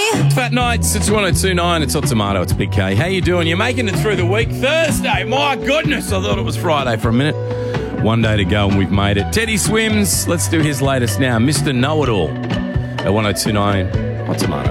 Fat Nights, it's 1029, it's Hot Tomato, it's Big K. How you doing? You're making it through the week. Thursday, my goodness, I thought it was Friday for a minute. One day to go and we've made it. Teddy Swims, let's do his latest now. Mr. Know-It-All at 1029, Hot Tomato.